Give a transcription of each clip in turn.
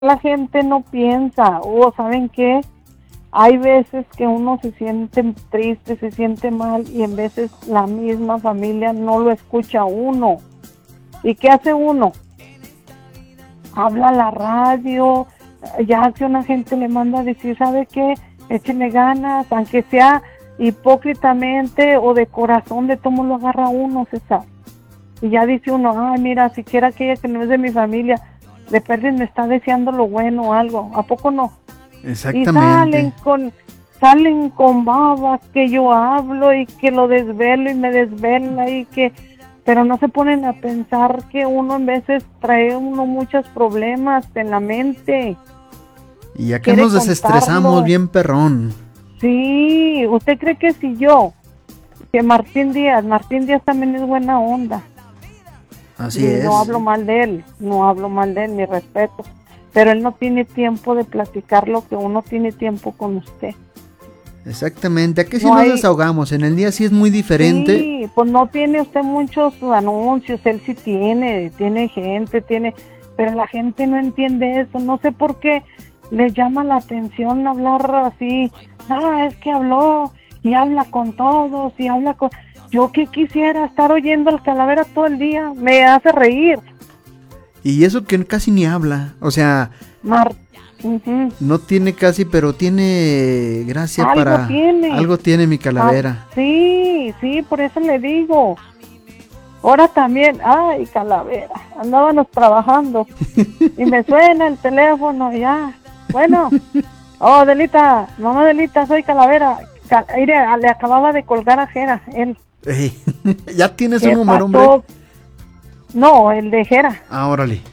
la gente no piensa, o ¿saben qué? Hay veces que uno se siente triste, se siente mal, y en veces la misma familia no lo escucha a uno. ¿Y qué hace uno? Habla a la radio, ya que una gente le manda a decir, ¿sabe qué? Échele ganas, aunque sea hipócritamente o de corazón, de cómo lo agarra uno, César. Y ya dice uno, ay, mira, siquiera aquella que no es de mi familia, de perder me está deseando lo bueno o algo, ¿a poco no? Exactamente. Y salen con babas que yo hablo y que lo desvelo y me desvela y que, pero no se ponen a pensar que uno en veces trae uno muchos problemas en la mente. Y acá Quiere nos desestresamos contarlo. bien perrón. Sí, ¿usted cree que si yo, que Martín Díaz también es buena onda? Así Y no es. hablo mal de él, mi respeto, pero él no tiene tiempo de platicar lo que uno tiene tiempo con usted. Exactamente. Aquí sí No nos hay, desahogamos. En el día sí es muy diferente. sí, pues no tiene usted muchos anuncios, él sí tiene gente, pero la gente no entiende eso, no sé por qué les llama la atención hablar así. Ah, es que habló y habla con todos y habla con... Yo que quisiera estar oyendo al Calavera todo el día, me hace reír. Y eso que casi ni habla. O sea, Ujú. no tiene casi, pero tiene gracia Algo para... tiene. Algo tiene mi Calavera. Sí, por eso le digo. Ahora también, ay, Calavera, andábamos trabajando y me suena el teléfono, ya. Bueno, oh, Delita, mamá Delita, soy Calavera. Mire, le acababa de colgar a Jera, él. Ey, ¿ya tienes un ¿Qué número, hombre? pasó? No, el de Jera. Ah, órale.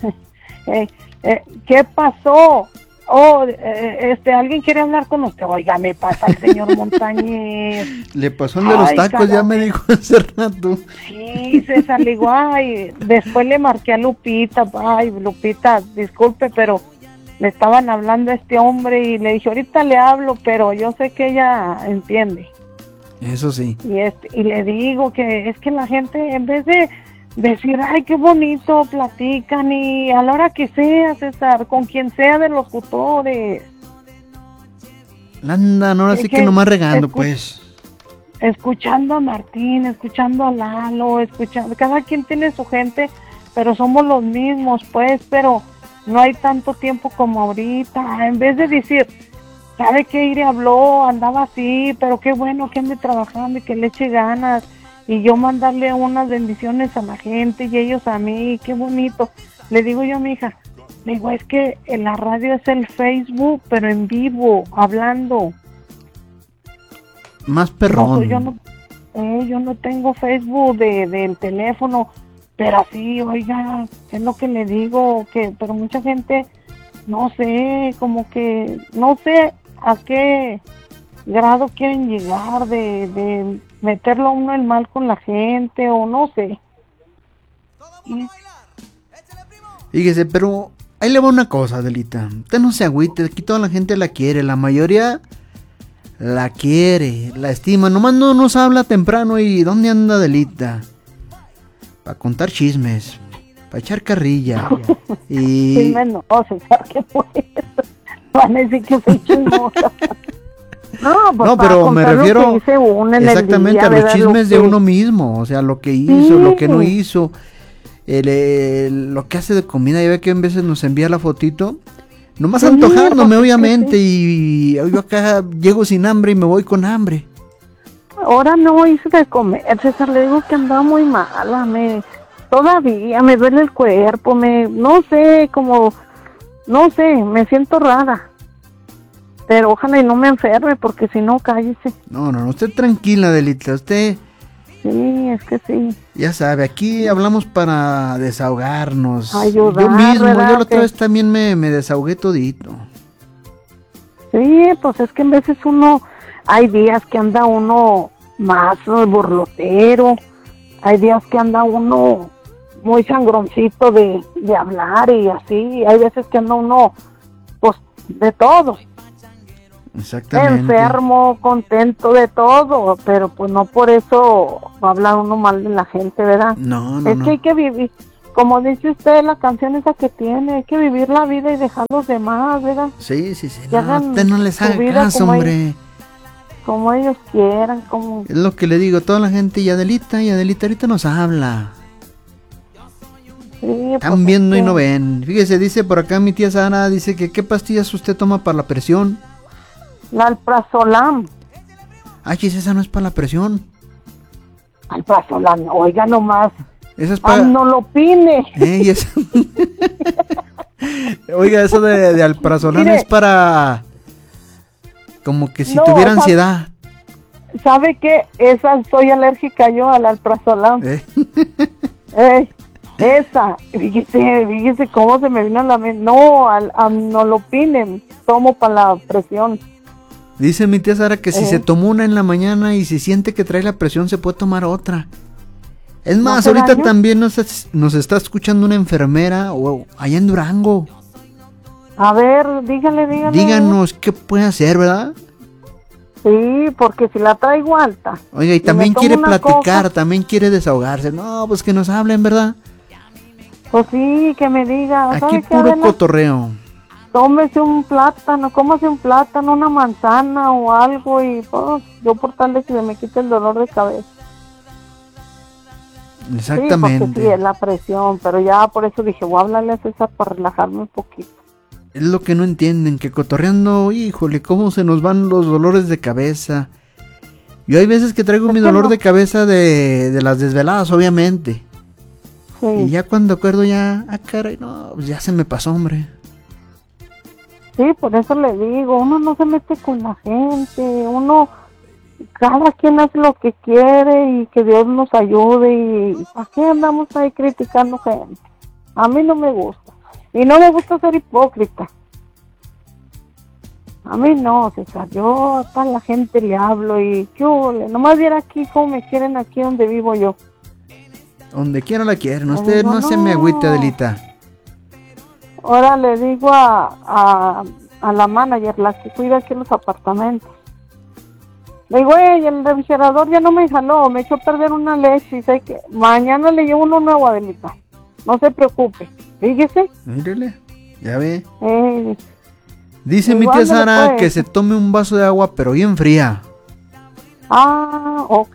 ¿Qué pasó? Oh, alguien quiere hablar con usted. Oiga, me pasa el señor Montañez. Le pasó el de los Ay, tacos, ya me Calavera. dijo hace rato. Sí, César, le digo, ay, después le marqué a Lupita, ay, Lupita, disculpe, pero le estaban hablando a este hombre y le dije, ahorita le hablo, pero yo sé que ella entiende. Eso sí. Y le digo que es que la gente, en vez de decir, ay, qué bonito, platican, y a la hora que sea, César, con quien sea de los tutores. Andan, ahora sí que nomás regando, pues. Escuchando a Martín, escuchando a Lalo, cada quien tiene su gente, pero somos los mismos, pues, pero no hay tanto tiempo como ahorita. En vez de decir, ¿sabe qué? Ire habló, andaba así, pero qué bueno que ande trabajando y que le eche ganas, y yo mandarle unas bendiciones a la gente y ellos a mí, qué bonito. Le digo yo a mi hija, le digo, es que en la radio es el Facebook, pero en vivo, hablando. Más perrón. Yo no tengo Facebook del teléfono, pero así, oiga, es lo que le digo, pero mucha gente, no sé, como que, no sé a qué grado quieren llegar de meterlo a uno el mal con la gente, o no sé. Fíjese, pero ahí le va una cosa, Adelita. Usted no se agüite, aquí toda la gente la quiere, la mayoría la quiere, la estima. Nomás no nos habla temprano y ¿dónde anda Adelita? Para contar chismes, para echar carrilla. Y... Chismes no, César, ¿qué fue eso? Van a decir que soy chismosa. No, pero me refiero exactamente a los chismes de uno mismo, o sea, lo que hizo, lo que no hizo, lo que hace de comida. Ya ve que en veces nos envía la fotito, nomás antojándome, obviamente, y yo acá llego sin hambre y me voy con hambre. Ahora no hice de comer, César, le digo que andaba muy mala, todavía me duele el cuerpo, no sé, me siento rara. Pero ojalá y no me enferme, porque si no, cállese. No, usted tranquila, Adelita, usted... Sí, es que sí. Ya sabe, aquí hablamos para desahogarnos. Ayudar, yo mismo, ¿verdad? yo la otra vez también me desahogué todito. Sí, pues es que en veces hay días que anda uno más borlotero, hay días que anda uno muy sangroncito de hablar y así, hay veces que anda uno, pues, de todo. Exactamente. Enfermo, contento, de todo, pero pues no por eso va a hablar uno mal de la gente, ¿verdad? No. Es que hay que vivir, como dice usted, la canción esa que tiene, hay que vivir la vida y dejar los demás, ¿verdad? Sí. No, usted no les haga caso, hombre. Como ellos quieran, como... Es lo que le digo, toda la gente, y Adelita ahorita nos habla. Sí, están viendo y no ven. Fíjese, dice por acá mi tía Sara, dice que ¿qué pastillas usted toma para la presión? La Alprazolam. Ay, esa no es para la presión. Alprazolam, oiga nomás. Esa es para... Amlodipine. Esa... Oiga, eso de Alprazolam es para... Como que si tuviera ansiedad. ¿Sabe qué? Esa soy alérgica yo al Alprazolam. Esa, fíjese cómo se me vino a la mente. No, al Amlodipine tomo para la presión. Dice mi tía Sara que si se tomó una en la mañana y si siente que trae la presión, se puede tomar otra. Es más, ¿no ahorita daño? También nos está escuchando una enfermera allá en Durango. A ver, dígale. Díganos qué puede hacer, ¿verdad? Sí, porque si la traigo alta. Oiga, y también quiere platicar, también quiere desahogarse. No, pues que nos hablen, ¿verdad? Pues sí, que me diga. Aquí puro cotorreo. Tómese un plátano, cómase un plátano, una manzana o algo y pues, yo por tal de que se me quite el dolor de cabeza. Exactamente. Sí, porque sí, es la presión, pero ya por eso dije, voy a hablarle a César para relajarme un poquito. Es lo que no entienden, que cotorreando, híjole, cómo se nos van los dolores de cabeza. Yo hay veces que traigo mi dolor de cabeza de las desveladas, obviamente. Sí. Y ya cuando acuerdo ya, caray, no, pues ya se me pasó, hombre. Sí, por eso le digo, uno no se mete con la gente, cada quien hace lo que quiere y que Dios nos ayude y ¿para qué andamos ahí criticando gente? A mí no me gusta. Y no me gusta ser hipócrita. A mí no, César. Yo a toda la gente le hablo y yo nomás viera aquí cómo me quieren aquí donde vivo yo. Donde quiera la quieren. Usted no se me agüite, Adelita. Ahora le digo a la manager, la que cuida aquí los apartamentos. Le digo, el refrigerador ya no me jaló, me echó a perder una leche y sé que mañana le llevo uno nuevo, Adelita. No se preocupe. Fíjese. Mírele, ya ve. Dice mi tía Sara que se tome un vaso de agua, pero bien fría. Ah, ok.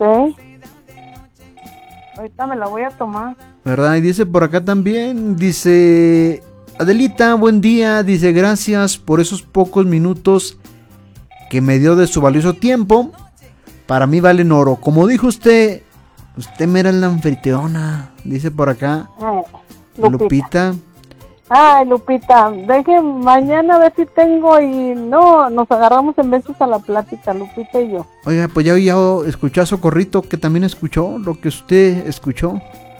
Ahorita me la voy a tomar. ¿Verdad? Y dice por acá también, dice... Adelita, buen día. Dice, gracias por esos pocos minutos que me dio de su valioso tiempo. Para mí valen oro. Como dijo usted mera es la anfitriona. Dice por acá. Lupita. Ay, Lupita, deje mañana a ver si tengo y no, nos agarramos en besos a la plática, Lupita y yo. Oiga, pues ya escuchó a Socorrito, que también escuchó lo que usted escuchó.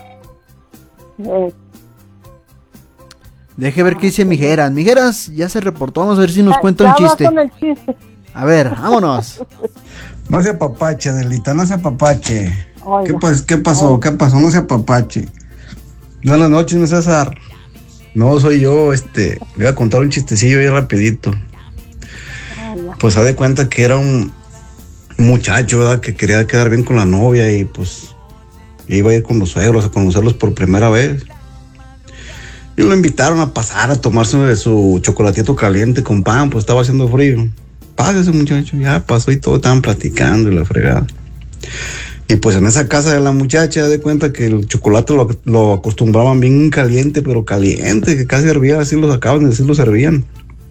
Deje ver qué dice Mijeras. Mijeras ya se reportó, vamos a ver si nos cuenta un chiste. Con el chiste. A ver, vámonos. No se apapache, Adelita, no se apapache. Oiga. ¿Qué pasó? ¿Qué pasó? No se apapache. Buenas noches, mi César. No, soy yo, voy a contar un chistecillo ahí rapidito. Pues haz de cuenta que era un muchacho, ¿verdad? Que quería quedar bien con la novia y pues iba a ir con los suegros a conocerlos por primera vez. Y lo invitaron a pasar a tomarse su chocolatito caliente con pan, pues estaba haciendo frío. Pásese, muchacho, ya pasó y todo, estaban platicando y la fregada. Y pues en esa casa de la muchacha, de cuenta que el chocolate lo acostumbraban bien caliente, pero caliente, que casi hervía, así lo sacaban, así lo servían.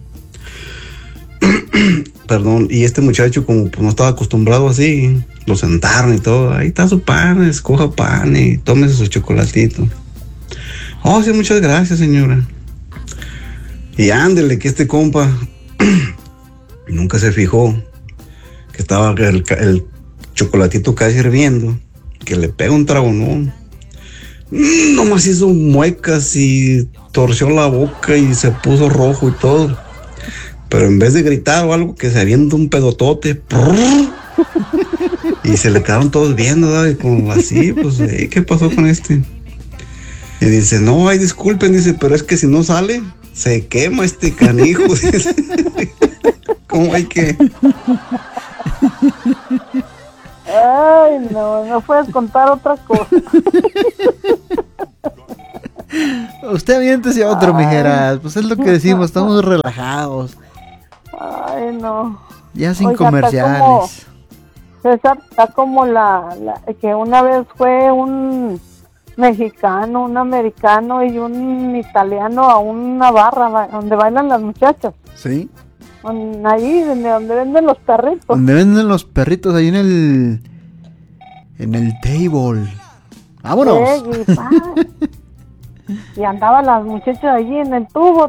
Perdón, y este muchacho como pues no estaba acostumbrado así, lo sentaron y todo, ahí está su pan, escoja pan y tómese su chocolatito. Oh, sí, muchas gracias, señora. Y ándele, que este compa nunca se fijó que estaba el chocolatito casi hirviendo, que le pega un trago, ¿no? Nomás hizo muecas y torció la boca y se puso rojo y todo. Pero en vez de gritar o algo, que se avienta un pedotote. Y se le quedaron todos viendo, ¿verdad? Como así, pues, ¿qué pasó con este? Y dice, no, ay, disculpen, dice, pero es que si no sale, se quema este canijo. ¿Cómo hay que...? Ay, no puedes contar otra cosa. Usted aviéntese otro, mijeras. Pues es lo que decimos, estamos relajados. Ay, no. Ya sin comerciales. César, está como que una vez fue un mexicano, un americano y un italiano a una barra donde bailan las muchachas. Sí. Ahí, donde venden los perritos. Donde venden los perritos, ahí en el table. ¡Vámonos! Y andaban las muchachas allí en el tubo,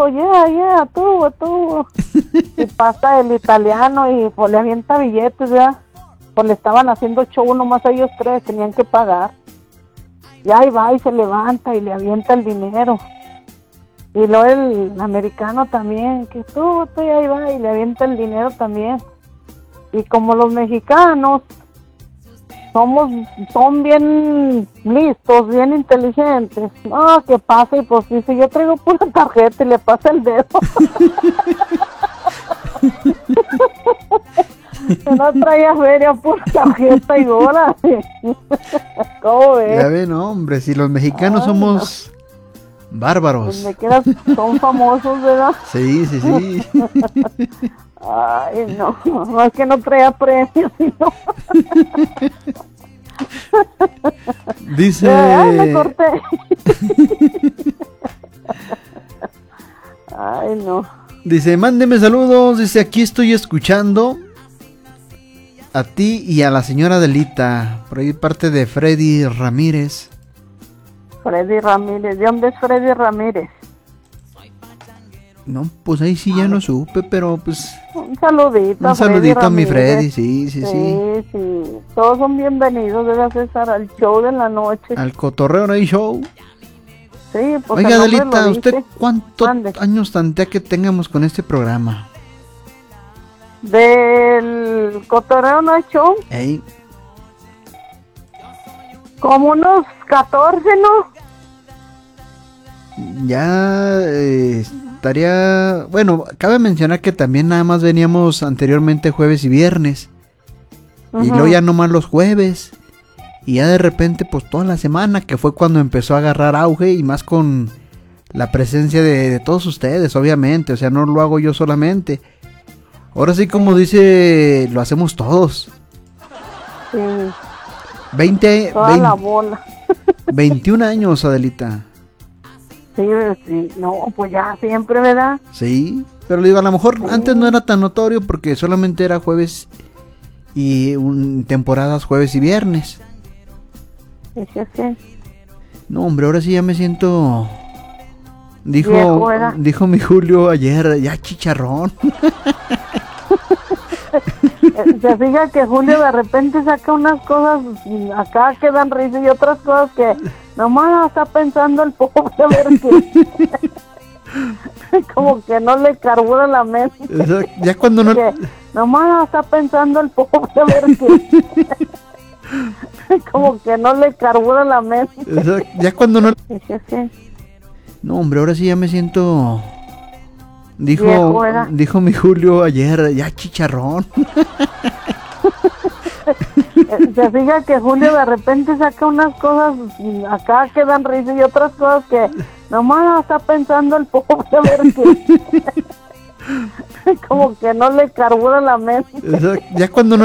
tubo. Y pasa el italiano y pues le avienta billetes, ¿verdad? Pues le estaban haciendo show nomás a ellos tres, tenían que pagar. Y ahí va y se levanta y le avienta el dinero. Y luego el americano también, que tú y ahí va y le avienta el dinero también. Y como los mexicanos son bien listos, bien inteligentes. No, ¿qué pasa? Y pues dice, yo traigo pura tarjeta y le pasa el dedo. Que no traía feria, pura tarjeta y ahora. ¿Cómo ves? Ya ven, hombre, si los mexicanos somos bárbaros. Donde quieras son famosos, ¿verdad? Sí. Ay, no es que no traía premios, sino... Dice... Ay, me corté. Ay, no. Dice, mándeme saludos, dice, aquí estoy escuchando a ti y a la señora Adelita, por ahí parte de Freddy Ramírez. Freddy Ramírez, ¿de dónde es Freddy Ramírez? No, pues ahí sí ya no supe, pero pues... Un saludito a mi Freddy, sí. Sí, todos son bienvenidos, debe César, al show de la noche. Al cotorreo no hay show. Sí, pues oiga, Adelita, ¿usted cuántos años tantea que tengamos con este programa? ¿Del cotorreo no hay show? Ey. Como unos 14, ¿no? Ya estaría... Bueno, cabe mencionar que también nada más veníamos anteriormente jueves y viernes. Y luego ya nomás los jueves. Y ya de repente pues toda la semana, que fue cuando empezó a agarrar auge. Y más con la presencia de todos ustedes, obviamente. O sea, no lo hago yo solamente. Ahora sí, como dice, lo hacemos todos. Sí. 20 la bola. 21 años, Adelita. Sí, no, pues ya siempre, ¿verdad? Sí, pero le digo, a lo mejor antes no era tan notorio porque solamente era jueves y temporadas jueves y viernes. Sí. No, hombre, ahora sí ya me siento... Dijo mi Julio ayer, ya chicharrón. Se fija que Julio de repente saca unas cosas acá que dan risa y otras cosas que nomás está pensando el pobre a ver qué. Como que no le carbura la mente. Ya cuando no... Nomás está pensando el pobre a ver qué. Como que no le carbura la mente. Ya cuando no... Sí. No, hombre, ahora sí ya me siento... Dijo mi Julio ayer, ya chicharrón. Se fija que Julio de repente saca unas cosas acá que dan risa y otras cosas que nomás está pensando el pobre a ver qué. Como que no le carbura la mente. Ya cuando no...